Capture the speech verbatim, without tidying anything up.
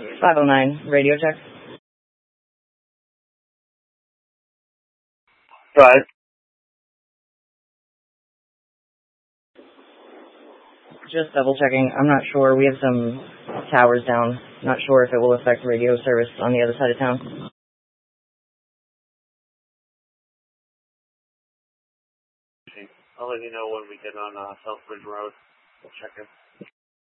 five oh nine, radio check. Right. Just double checking. I'm not sure. We have some towers down. Not sure if it will affect radio service on the other side of town. I'll let you know when we get on uh, Southbridge Road. We'll check it.